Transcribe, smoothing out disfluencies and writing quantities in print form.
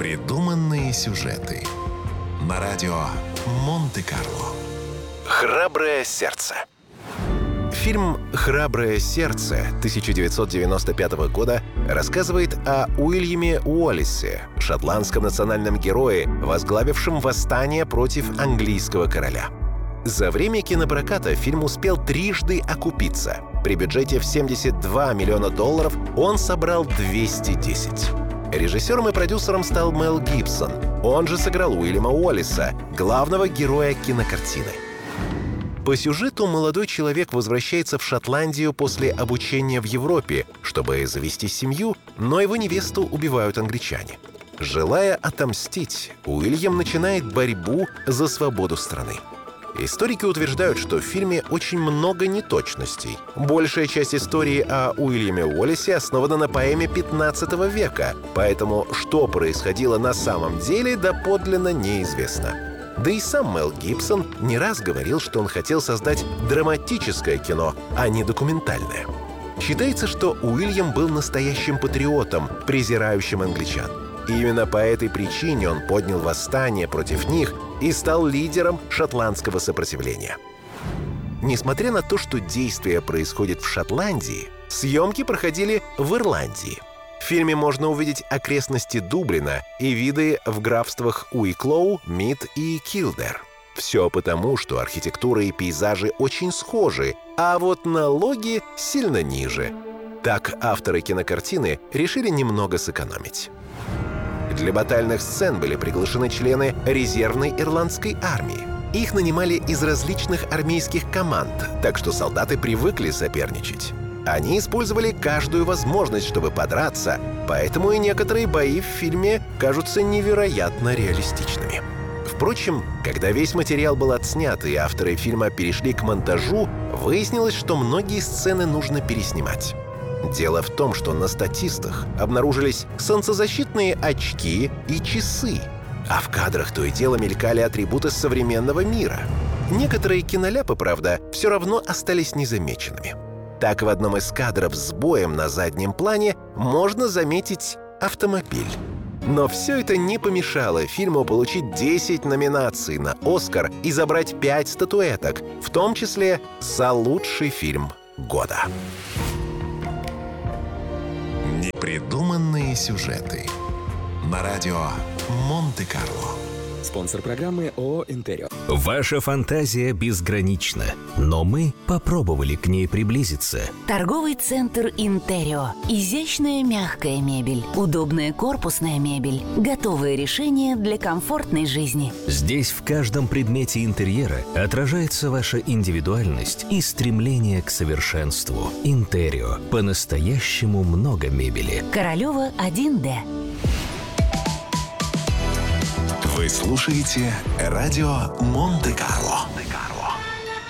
Непридуманные сюжеты на радио Монте-Карло. «Храброе сердце». Фильм «Храброе сердце» 1995 года рассказывает о Уильяме Уоллисе, шотландском национальном герое, возглавившем восстание против английского короля. За время кинопроката фильм успел трижды окупиться. При бюджете в $72 миллиона он собрал 210. Режиссером и продюсером стал Мел Гибсон. Он же сыграл Уильяма Уоллиса, главного героя кинокартины. По сюжету молодой человек возвращается в Шотландию после обучения в Европе, чтобы завести семью, но его невесту убивают англичане. Желая отомстить, Уильям начинает борьбу за свободу страны. Историки утверждают, что в фильме очень много неточностей. Большая часть истории о Уильяме Уоллисе основана на поэме 15 века, поэтому что происходило на самом деле, доподлинно неизвестно. Да и сам Мел Гибсон не раз говорил, что он хотел создать драматическое кино, а не документальное. Считается, что Уильям был настоящим патриотом, презирающим англичан. И именно по этой причине он поднял восстание против них и стал лидером шотландского сопротивления. Несмотря на то, что действие происходит в Шотландии, съемки проходили в Ирландии. В фильме можно увидеть окрестности Дублина и виды в графствах Уиклоу, Мид и Килдер. Все потому, что архитектура и пейзажи очень схожи, а вот налоги сильно ниже. Так авторы кинокартины решили немного сэкономить. Для батальных сцен были приглашены члены резервной ирландской армии. Их нанимали из различных армейских команд, так что солдаты привыкли соперничать. Они использовали каждую возможность, чтобы подраться, поэтому и некоторые бои в фильме кажутся невероятно реалистичными. Впрочем, когда весь материал был отснят и авторы фильма перешли к монтажу, выяснилось, что многие сцены нужно переснимать. Дело в том, что на статистах обнаружились солнцезащитные очки и часы, а в кадрах то и дело мелькали атрибуты современного мира. Некоторые киноляпы, правда, все равно остались незамеченными. Так, в одном из кадров с боем на заднем плане можно заметить автомобиль. Но все это не помешало фильму получить 10 номинаций на «Оскар» и забрать 5 статуэток, в том числе за лучший фильм года. Непридуманные сюжеты на радио Монте-Карло. Спонсор программы ООО «Интерио». Ваша фантазия безгранична, но мы попробовали к ней приблизиться. Торговый центр «Интерио». Изящная мягкая мебель, удобная корпусная мебель, готовые решения для комфортной жизни. Здесь в каждом предмете интерьера отражается ваша индивидуальность и стремление к совершенству. «Интерио». По-настоящему много мебели. Королева 1Д. Вы слушаете радио Монте-Карло.